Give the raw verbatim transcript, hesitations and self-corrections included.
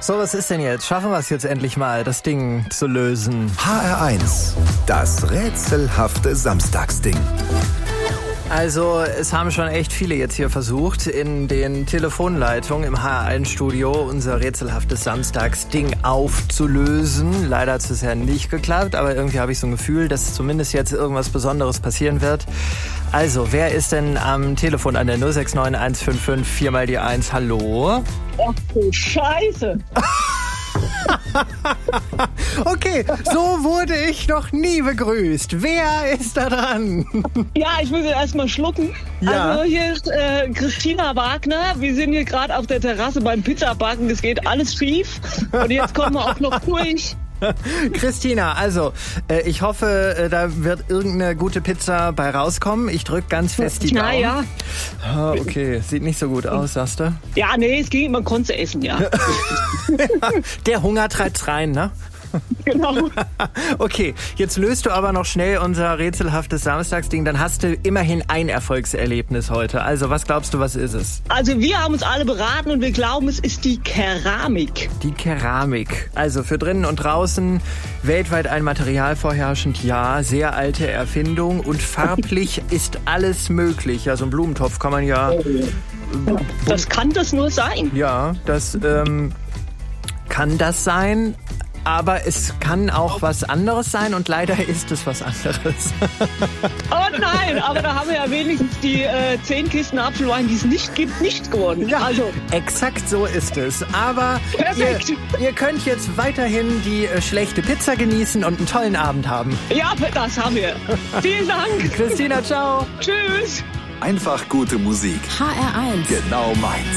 So, was ist denn jetzt? Schaffen wir es jetzt endlich mal, das Ding zu lösen? H R eins, das rätselhafte Samstagsding. Also, es haben schon echt viele jetzt hier versucht, in den Telefonleitungen im H R eins Studio unser rätselhaftes Samstagsding aufzulösen. Leider hat es bisher nicht geklappt, aber irgendwie habe ich so ein Gefühl, dass zumindest jetzt irgendwas Besonderes passieren wird. Also, wer ist denn am Telefon an der null sechs neun eins fünf fünf vier mal die eins? Hallo? Ach du Scheiße! Okay, so wurde ich noch nie begrüßt. Wer ist da dran? Ja, ich muss jetzt erstmal schlucken. Ja. Also hier ist äh, Christina Wagner. Wir sind hier gerade auf der Terrasse beim Pizzabacken. Es geht alles schief. Und jetzt kommen wir auch noch durch. Christina, also äh, ich hoffe, äh, da wird irgendeine gute Pizza bei rauskommen. Ich drück ganz fest die Daumen. Na ja. Ah, okay, sieht nicht so gut aus, sagst du? Ja, nee, es ging, man konnte essen, ja. Der Hunger treibt's rein, ne? Genau. Okay, jetzt löst du aber noch schnell unser rätselhaftes Samstagsding. Dann hast du immerhin ein Erfolgserlebnis heute. Also, was glaubst du, was ist es? Also wir haben uns alle beraten und wir glauben, es ist die Keramik. Die Keramik. Also für drinnen und draußen weltweit ein Material vorherrschend, ja. Sehr alte Erfindung und farblich ist alles möglich. Ja, so einen Blumentopf kann man ja... Das kann das nur sein. Ja, das ähm, kann das sein. Aber es kann auch was anderes sein und leider ist es was anderes. Oh nein, aber da haben wir ja wenigstens die äh, zehn Kisten Apfelwein, die es nicht gibt, nicht gewonnen. Ja, also exakt so ist es. Aber Perfekt. Ihr, ihr könnt jetzt weiterhin die äh, schlechte Pizza genießen und einen tollen Abend haben. ja, das haben wir. Vielen Dank. Christina, ciao. Tschüss. Einfach gute Musik. H R eins. Genau meins.